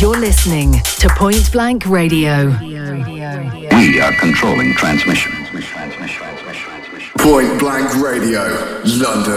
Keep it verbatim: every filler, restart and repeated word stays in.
You're listening to Point Blank Radio. We are controlling transmission. Point Blank Radio, London.